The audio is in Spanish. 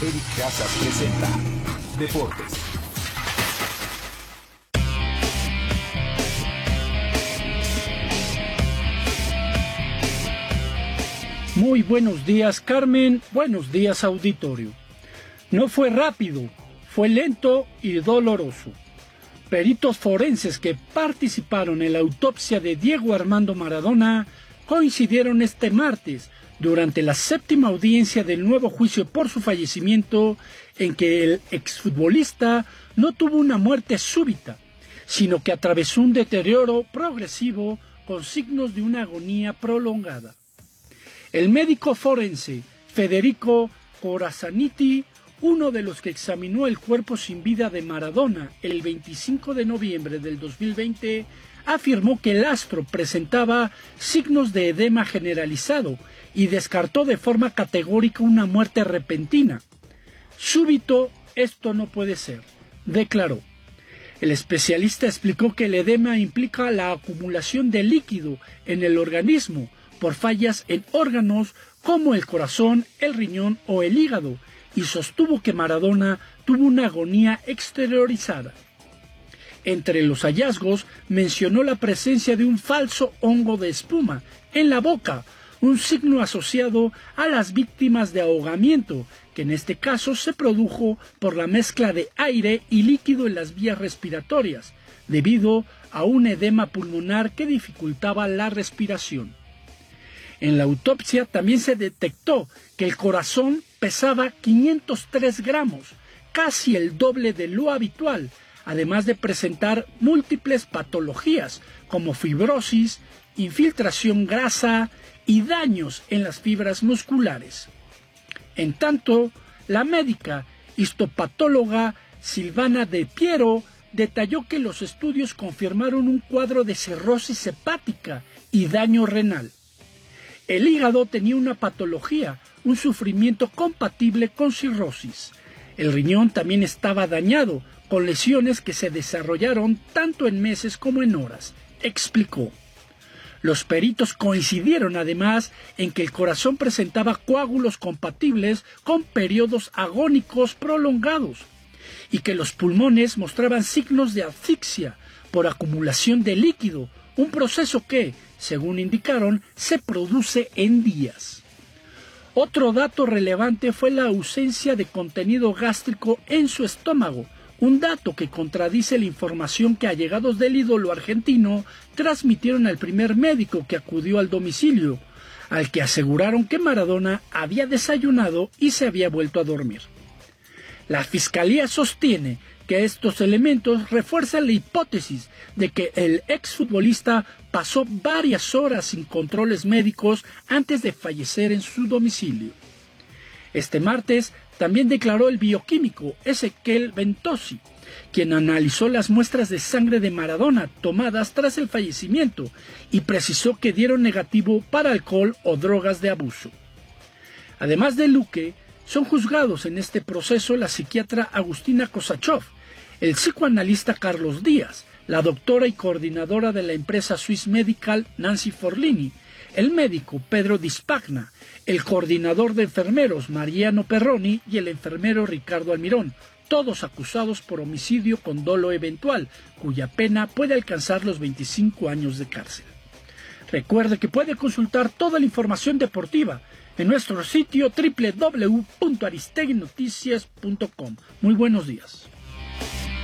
Eric Casas presenta Deportes. Muy buenos días, Carmen. Buenos días, auditorio. No fue rápido, fue lento y doloroso. Peritos forenses que participaron en la autopsia de Diego Armando Maradona coincidieron este martes durante la séptima audiencia del nuevo juicio por su fallecimiento, en que el exfutbolista no tuvo una muerte súbita, sino que atravesó un deterioro progresivo con signos de una agonía prolongada. El médico forense Federico Corasaniti, uno de los que examinó el cuerpo sin vida de Maradona el 25 de noviembre del 2020, afirmó que el astro presentaba signos de edema generalizado y descartó de forma categórica una muerte repentina. Súbito, esto no puede ser, declaró. El especialista explicó que el edema implica la acumulación de líquido en el organismo por fallas en órganos como el corazón, el riñón o el hígado, y sostuvo que Maradona tuvo una agonía exteriorizada. Entre los hallazgos mencionó la presencia de un falso hongo de espuma en la boca, un signo asociado a las víctimas de ahogamiento, que en este caso se produjo por la mezcla de aire y líquido en las vías respiratorias, debido a un edema pulmonar que dificultaba la respiración. En la autopsia también se detectó que el corazón pesaba 503 gramos, casi el doble de lo habitual, además de presentar múltiples patologías como fibrosis, infiltración grasa y daños en las fibras musculares. En tanto, la médica histopatóloga Silvana De Piero detalló que los estudios confirmaron un cuadro de cirrosis hepática y daño renal. El hígado tenía una patología, un sufrimiento compatible con cirrosis. El riñón también estaba dañado, con lesiones que se desarrollaron tanto en meses como en horas, explicó. Los peritos coincidieron además en que el corazón presentaba coágulos compatibles con periodos agónicos prolongados y que los pulmones mostraban signos de asfixia por acumulación de líquido, un proceso que, según indicaron, se produce en días. Otro dato relevante fue la ausencia de contenido gástrico en su estómago, un dato que contradice la información que allegados del ídolo argentino transmitieron al primer médico que acudió al domicilio, al que aseguraron que Maradona había desayunado y se había vuelto a dormir. La fiscalía sostiene que estos elementos refuerzan la hipótesis de que el exfutbolista pasó varias horas sin controles médicos antes de fallecer en su domicilio. Este martes también declaró el bioquímico Ezequiel Ventosi, quien analizó las muestras de sangre de Maradona tomadas tras el fallecimiento y precisó que dieron negativo para alcohol o drogas de abuso. Además de Luque, son juzgados en este proceso la psiquiatra Agustina Kosachov, el psicoanalista Carlos Díaz, la doctora y coordinadora de la empresa Swiss Medical Nancy Forlini, el médico Pedro Di Spagna, el coordinador de enfermeros Mariano Perroni y el enfermero Ricardo Almirón, todos acusados por homicidio con dolo eventual, cuya pena puede alcanzar los 25 años de cárcel. Recuerde que puede consultar toda la información deportiva en nuestro sitio www.aristeguinoticias.com. Muy buenos días.